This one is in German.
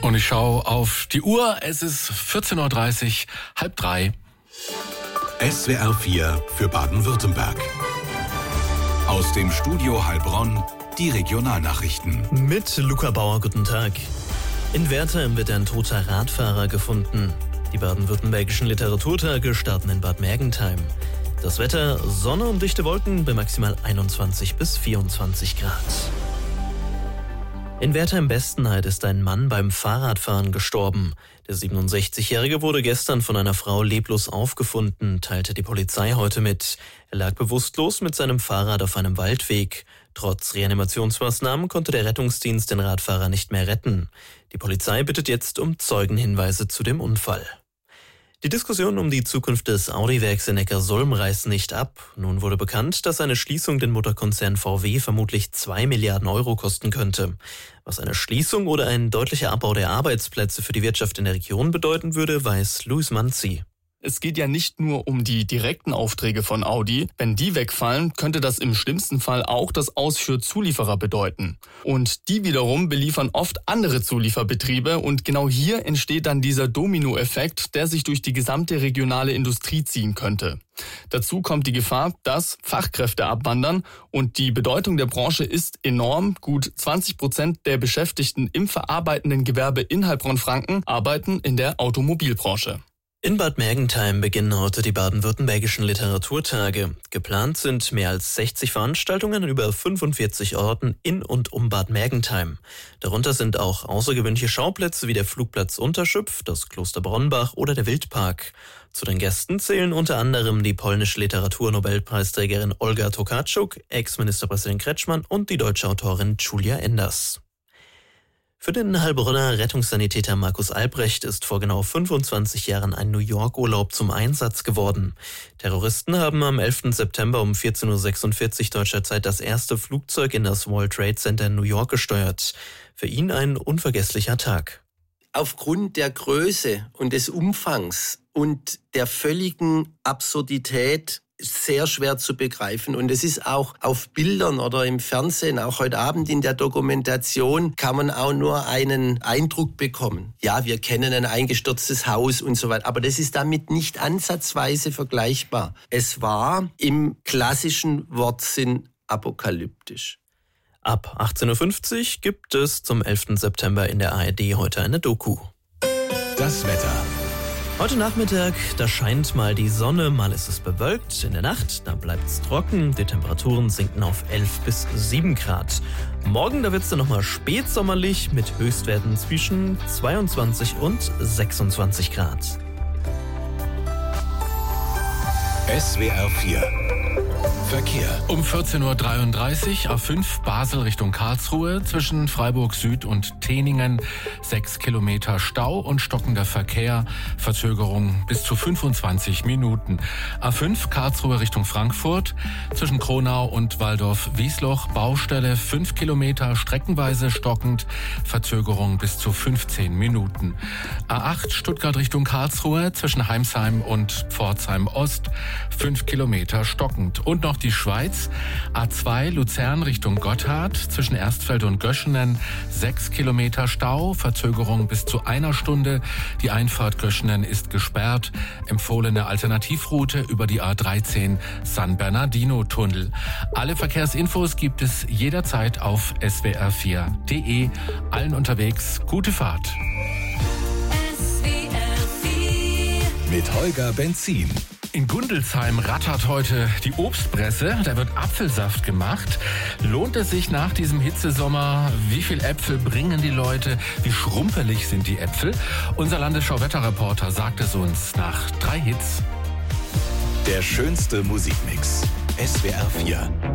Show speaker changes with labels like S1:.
S1: Und ich schaue auf die Uhr. Es ist 14.30 Uhr, halb drei.
S2: SWR 4 für Baden-Württemberg. Aus dem Studio Heilbronn die Regionalnachrichten.
S3: Mit Luca Bauer, guten Tag. In Wertheim wird ein toter Radfahrer gefunden. Die baden-württembergischen Literaturtage starten in Bad Mergentheim. Das Wetter, Sonne und dichte Wolken bei maximal 21 bis 24 Grad. In Wertheim-Bestenheit ist ein Mann beim Fahrradfahren gestorben. Der 67-Jährige wurde gestern von einer Frau leblos aufgefunden, teilte die Polizei heute mit. Er lag bewusstlos mit seinem Fahrrad auf einem Waldweg. Trotz Reanimationsmaßnahmen konnte der Rettungsdienst den Radfahrer nicht mehr retten. Die Polizei bittet jetzt um Zeugenhinweise zu dem Unfall. Die Diskussion um die Zukunft des Audi-Werks in Neckarsulm reißt nicht ab. Nun wurde bekannt, dass eine Schließung den Mutterkonzern VW vermutlich 2 Milliarden Euro kosten könnte. Was eine Schließung oder ein deutlicher Abbau der Arbeitsplätze für die Wirtschaft in der Region bedeuten würde, weiß Luis Manzi.
S4: Es geht ja nicht nur um die direkten Aufträge von Audi. Wenn die wegfallen, könnte das im schlimmsten Fall auch das Aus für Zulieferer bedeuten. Und die wiederum beliefern oft andere Zulieferbetriebe und genau hier entsteht dann dieser Dominoeffekt, der sich durch die gesamte regionale Industrie ziehen könnte. Dazu kommt die Gefahr, dass Fachkräfte abwandern und die Bedeutung der Branche ist enorm. Gut 20% der Beschäftigten im verarbeitenden Gewerbe in Heilbronn-Franken arbeiten in der Automobilbranche.
S3: In Bad Mergentheim beginnen heute die baden-württembergischen Literaturtage. Geplant sind mehr als 60 Veranstaltungen an über 45 Orten in und um Bad Mergentheim. Darunter sind auch außergewöhnliche Schauplätze wie der Flugplatz Unterschüpf, das Kloster Bronnbach oder der Wildpark. Zu den Gästen zählen unter anderem die polnische Literaturnobelpreisträgerin Olga Tokarczuk, Ex-Ministerpräsident Kretschmann und die deutsche Autorin Julia Enders. Für den Heilbronner Rettungssanitäter Markus Albrecht ist vor genau 25 Jahren ein New York-Urlaub zum Einsatz geworden. Terroristen haben am 11. September um 14.46 Uhr deutscher Zeit das erste Flugzeug in das World Trade Center in New York gesteuert. Für ihn ein unvergesslicher Tag.
S5: Aufgrund der Größe und des Umfangs und der völligen Absurdität sehr schwer zu begreifen. Und es ist auch auf Bildern oder im Fernsehen, auch heute Abend in der Dokumentation, kann man auch nur einen Eindruck bekommen. Ja, wir kennen ein eingestürztes Haus und so weiter, aber das ist damit nicht ansatzweise vergleichbar. Es war im klassischen Wortsinn apokalyptisch.
S3: Ab 18.50 Uhr gibt es zum 11. September in der ARD heute eine Doku.
S2: Das Wetter.
S3: Heute Nachmittag, da scheint mal die Sonne, mal ist es bewölkt. In der Nacht, da bleibt es trocken. Die Temperaturen sinken auf 11 bis 7 Grad. Morgen, da wird es dann nochmal spätsommerlich mit Höchstwerten zwischen 22 und 26 Grad.
S2: SWR 4 Verkehr.
S1: Um 14.33 Uhr A5 Basel Richtung Karlsruhe zwischen Freiburg Süd und Teningen 6 Kilometer Stau und stockender Verkehr, Verzögerung bis zu 25 Minuten. A5 Karlsruhe Richtung Frankfurt zwischen Kronau und Waldorf-Wiesloch Baustelle 5 Kilometer streckenweise stockend, Verzögerung bis zu 15 Minuten. A8 Stuttgart Richtung Karlsruhe zwischen Heimsheim und Pforzheim Ost 5 Kilometer stockend. Und noch die Schweiz, A2 Luzern Richtung Gotthard, zwischen Erstfeld und Göschenen 6 Kilometer Stau, Verzögerung bis zu 1 Stunde. Die Einfahrt Göschenen ist gesperrt. Empfohlene Alternativroute über die A13 San Bernardino-Tunnel. Alle Verkehrsinfos gibt es jederzeit auf swr4.de. Allen unterwegs gute Fahrt.
S2: Mit Holger Benzin.
S1: In Gundelsheim rattert heute die Obstpresse. Da wird Apfelsaft gemacht. Lohnt es sich nach diesem Hitzesommer? Wie viel Äpfel bringen die Leute? Wie schrumpelig sind die Äpfel? Unser Landesschau-Wetterreporter sagt es uns nach 3 Hits.
S2: Der schönste Musikmix. SWR 4.